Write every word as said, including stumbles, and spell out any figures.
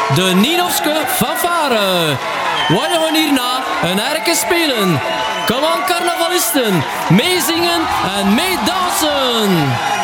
de Nienhofske fanfare. Wat gaan we hierna een erke spelen? Kom aan carnavalisten, meezingen en meedansen.